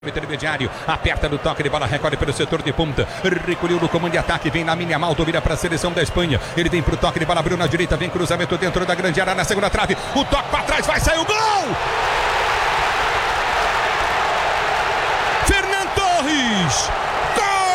Intermediário, aperta no toque de bola, recolhe pelo setor de ponta, recolheu no comando de ataque, vem na minha Maldo, vira para a seleção da Espanha, ele vem pro toque de bola, abriu na direita, vem cruzamento dentro da grande área, na segunda trave, o toque para trás, vai sair o gol! Fernan Torres!